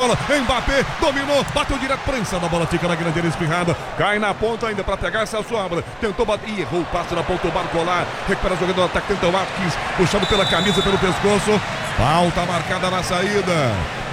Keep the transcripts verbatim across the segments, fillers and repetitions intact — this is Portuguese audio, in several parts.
bola, Mbappé dominou, bateu direto, prensa da bola, fica na grande área espirrada, cai na ponta ainda para pegar essa sobra, tentou bater, e errou o passe na ponta, o Barcola, recupera o jogador do ataque, tenta o Watkins, puxado pela camisa, pelo pescoço, falta marcada na saída.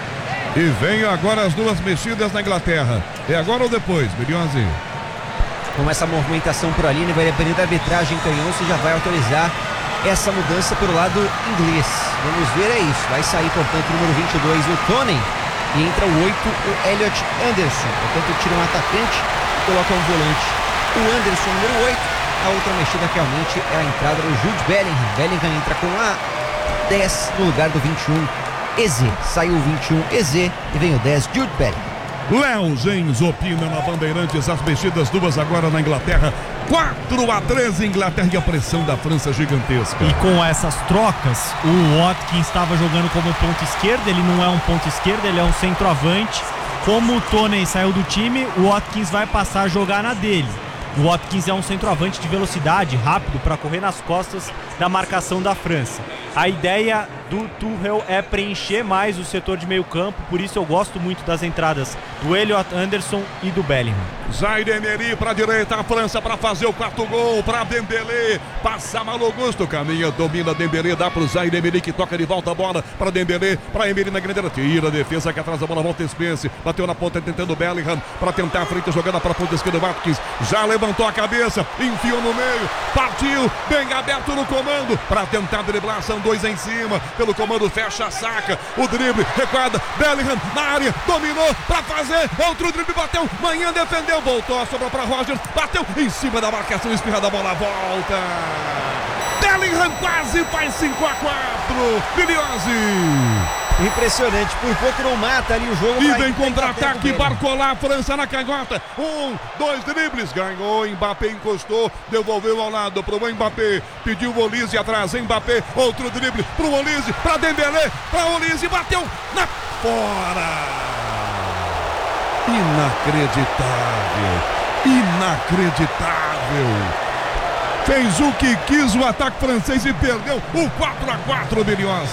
E vem agora as duas mexidas na Inglaterra. É agora ou depois, Milhões? Com essa movimentação por ali, né, vai depender da arbitragem, Canhão, se já vai autorizar essa mudança por lado inglês. Vamos ver, é isso. Vai sair, portanto, o número vinte e dois, o Toney, e entra o oito, o Elliot Anderson. Portanto, tira um atacante e coloca um volante. O Anderson, número oito. A outra mexida realmente é a entrada do Jude Bellingham. Bellingham entra com a dez no lugar do vinte e um, Eze. Saiu o vinte e um, Eze, e vem o dez, Jude Bellingham. Léo Gens opina na Bandeirantes, as mexidas duas agora na Inglaterra, quatro a três Inglaterra, e a pressão da França gigantesca. E com essas trocas, o Watkins estava jogando como ponto esquerdo, ele não é um ponto esquerdo, ele é um centroavante. Como o Toney saiu do time, o Watkins vai passar a jogar na dele. O Watkins é um centroavante de velocidade, rápido, para correr nas costas da marcação da França. A ideia do Tuchel é preencher mais o setor de meio campo, por isso eu gosto muito das entradas do Elliot Anderson e do Bellingham. Zaire Emery para a direita, a França para fazer o quarto gol, para Dembélé, passa Malo Gusto, caminha, domina Dembélé, dá para o Zaire Emery que toca de volta a bola para Dembélé, para Emery na grande área, tira a defesa que atrás a bola, volta Spence, bateu na ponta tentando o Bellingham, para tentar a frente, jogada para a ponta esquerda, Watkins, já levantou a cabeça, enfiou no meio, partiu, bem aberto no comando, para tentar driblar, são dois em cima, pelo comando fecha a saca, o drible, recuada, Bellingham na área, dominou para fazer, outro drible, bateu, Manhã defendeu, voltou a sobra para Roger, bateu em cima da marcação, espirrada, a bola volta, Bellingham quase faz cinco a quatro, Milhões. Impressionante, por pouco não mata ali o jogo. E vem contra-ataque, Barcola, França na canhota, um, dois dribles, ganhou, Mbappé encostou, devolveu ao lado pro Mbappé, pediu o Olise atrás, Mbappé, outro drible pro Olise, pra Dembélé, pra Olise, bateu na fora. Inacreditável, inacreditável. Fez o que quis o ataque francês e perdeu o quatro a quatro, Milhões.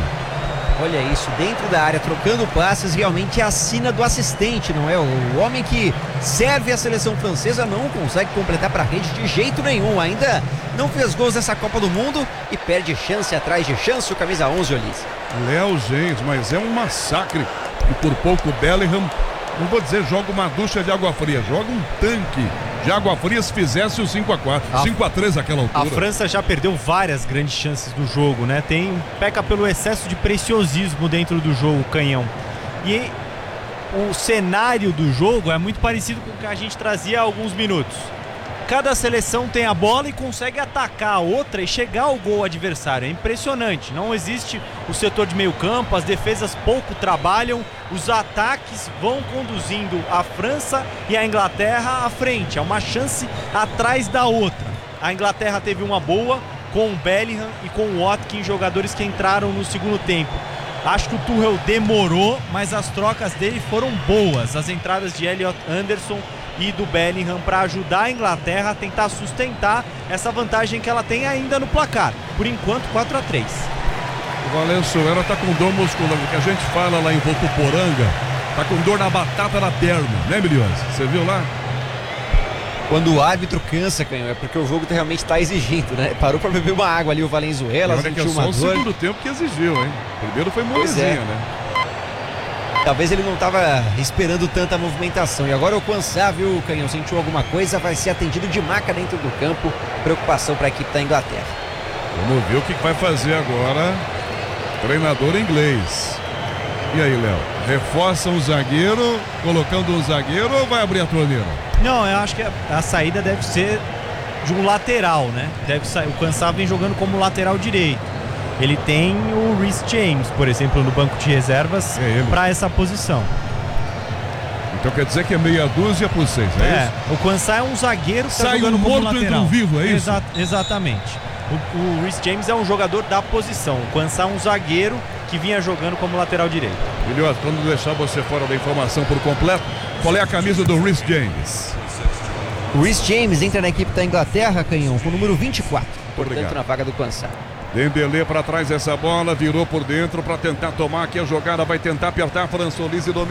Olha isso, dentro da área, trocando passes, realmente é a sina do assistente, não é? O homem que serve a seleção francesa não consegue completar para a rede de jeito nenhum. Ainda não fez gols nessa Copa do Mundo e perde chance atrás de chance o camisa onze, Olise. Léo Gens, mas é um massacre. E por pouco o Bellingham, não vou dizer joga uma ducha de água fria, joga um tanque de água fria se fizesse o cinco a quatro, cinco a três naquela altura. A França já perdeu várias grandes chances do jogo, né? Tem, peca pelo excesso de preciosismo dentro do jogo, Canhão. E o cenário do jogo é muito parecido com o que a gente trazia há alguns minutos. Cada seleção tem a bola e consegue atacar a outra e chegar ao gol adversário. É impressionante. Não existe o setor de meio campo, as defesas pouco trabalham, os ataques vão conduzindo a França e a Inglaterra à frente. É uma chance atrás da outra. A Inglaterra teve uma boa com o Bellingham e com o Watkins, jogadores que entraram no segundo tempo. Acho que o Tuchel demorou, mas as trocas dele foram boas. As entradas de Elliot Anderson e do Bellingham para ajudar a Inglaterra a tentar sustentar essa vantagem que ela tem ainda no placar. Por enquanto, quatro a três. O Valenzuela está com dor muscular, que a gente fala lá em Votuporanga, está com dor na batata da perna, né, Milhões? Você viu lá? Quando o árbitro cansa, Canhão, é porque o jogo realmente está exigindo, né? Parou para beber uma água ali o Valenzuela, sentiu é uma dor. Só o segundo tempo que exigiu, hein? Primeiro foi molezinha, é. né? Talvez ele não estava esperando tanta movimentação. E agora o Quansah, viu, Canhão, sentiu alguma coisa, vai ser atendido de maca dentro do campo. Preocupação para a equipe da Inglaterra. Vamos ver o que vai fazer agora o treinador inglês. E aí, Léo? Reforçam o zagueiro, colocando um zagueiro ou vai abrir a torneira? Não, eu acho que a, a saída deve ser de um lateral, né? Deve sair. O Quansah vem jogando como lateral direito. Ele tem o Reece James, por exemplo, no banco de reservas é para essa posição. Então quer dizer que é meia dúzia por seis, é, é isso? O Quansah é um zagueiro que está jogando um como morto lateral. Um vivo, é isso? Exa exatamente. O, o Reece James é um jogador da posição. O Quansah é um zagueiro que vinha jogando como lateral direito. Milhões, para não deixar você fora da informação por completo, qual é a camisa do Reece James? O Reece James entra na equipe da Inglaterra, Canhão, com o número vinte e quatro. Portanto, Obrigado. Na vaga do Quansah. Dembélé para trás essa bola, virou por dentro para tentar tomar aqui a jogada, vai tentar apertar a França, Olise domina.